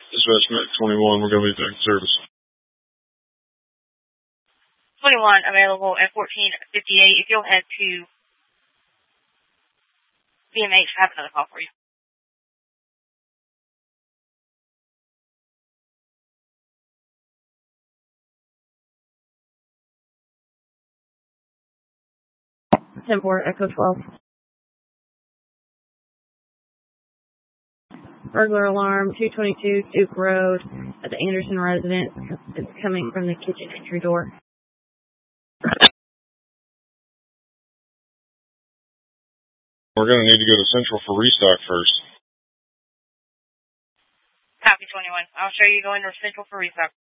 Dispatch Mac 21, we're going to be back in service. 21 available at 1458. If you'll head to BMH, I have another call for you. Tempor, Echo 12. Burglar alarm, 222 Duke Road at the Anderson residence. It's coming from the kitchen entry door. We're going to need to go to Central for restock first. Copy 21. I'll show you going to Central for restock.